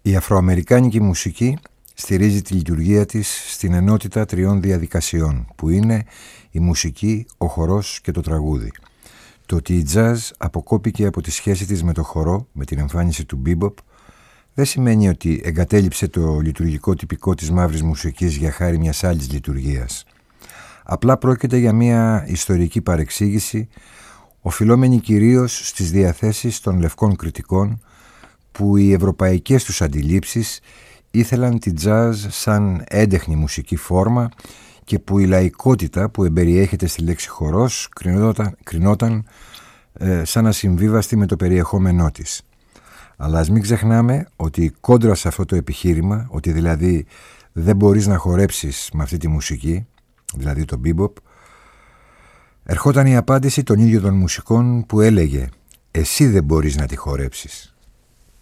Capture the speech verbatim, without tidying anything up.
Η αφροαμερικάνικη μουσική στηρίζει τη λειτουργία της στην ενότητα τριών διαδικασιών, που είναι η μουσική, ο χορός και το τραγούδι. Το ότι η jazz αποκόπηκε από τη σχέση της με το χορό, με την εμφάνιση του bebop, δεν σημαίνει ότι εγκατέλειψε το λειτουργικό τυπικό της μαύρης μουσικής για χάρη μιας άλλης λειτουργίας. Απλά πρόκειται για μια ιστορική παρεξήγηση, οφειλόμενη κυρίως στις διαθέσεις των λευκών κριτικών, που οι ευρωπαϊκές τους αντιλήψεις ήθελαν τη jazz σαν έντεχνη μουσική φόρμα και που η λαϊκότητα που εμπεριέχεται στη λέξη χορός κρινόταν, κρινόταν ε, σαν ασυμβίβαστη με το περιεχόμενό της. Αλλά ας μην ξεχνάμε ότι κόντρα σε αυτό το επιχείρημα, ότι δηλαδή δεν μπορείς να χορέψεις με αυτή τη μουσική, δηλαδή το bebop, ερχόταν η απάντηση των ίδιων των μουσικών που έλεγε «Εσύ δεν μπορείς να τη χορέψεις».